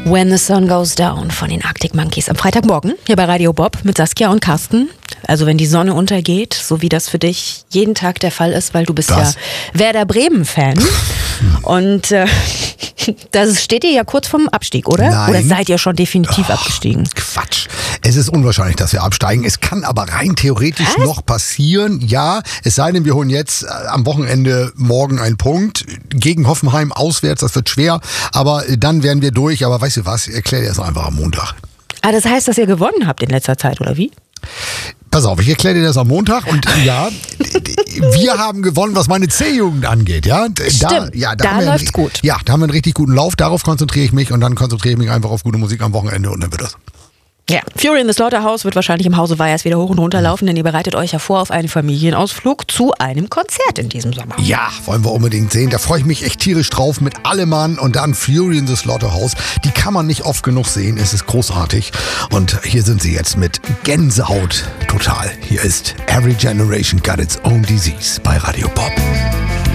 When the Sun Goes Down von den Arctic Monkeys am Freitagmorgen hier bei Radio Bob mit Saskia und Carsten. Also wenn die Sonne untergeht, so wie das für dich jeden Tag der Fall ist, weil du bist ja Werder Bremen-Fan. Und das steht ihr ja kurz vorm Abstieg, oder? Nein. Oder seid ihr schon definitiv abgestiegen? Quatsch. Es ist unwahrscheinlich, dass wir absteigen. Es kann aber rein theoretisch noch passieren. Ja, es sei denn, wir holen jetzt am Wochenende morgen einen Punkt. Gegen Hoffenheim auswärts, das wird schwer. Aber dann werden wir durch. Aber weißt du was, ich erkläre dir das einfach am Montag. Ah, das heißt, dass ihr gewonnen habt in letzter Zeit, oder wie? Pass auf, ich erkläre dir das am Montag und ja, wir haben gewonnen, was meine C-Jugend angeht. Ja? Stimmt, da läuft's gut. Ja, da haben wir einen richtig guten Lauf, darauf konzentriere ich mich und dann konzentriere ich mich einfach auf gute Musik am Wochenende und dann wird das. Ja, Fury in the Slaughterhouse wird wahrscheinlich im Hause Weyers wieder hoch und runter laufen, denn ihr bereitet euch ja vor auf einen Familienausflug zu einem Konzert in diesem Sommer. Ja, wollen wir unbedingt sehen. Da freue ich mich echt tierisch drauf mit Allemann und dann Fury in the Slaughterhouse. Die kann man nicht oft genug sehen. Es ist großartig. Und hier sind sie jetzt mit Gänsehaut total. Hier ist Every Generation Got Its Own Disease bei Radio Pop.